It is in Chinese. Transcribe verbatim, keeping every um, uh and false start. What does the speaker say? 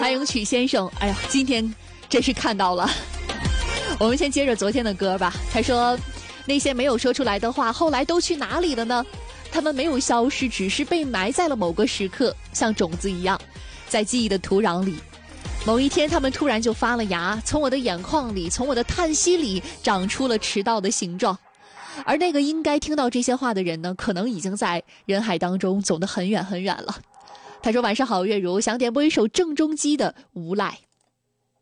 欢迎曲先生，哎呀，今天真是看到了。我们先接着昨天的歌吧。他说，那些没有说出来的话，后来都去哪里了呢？他们没有消失，只是被埋在了某个时刻，像种子一样，在记忆的土壤里。某一天，他们突然就发了芽，从我的眼眶里，从我的叹息里，长出了迟到的形状。而那个应该听到这些话的人呢，可能已经在人海当中走得很远很远了。他说晚上好，月如，想点播一首郑中基的《无赖》。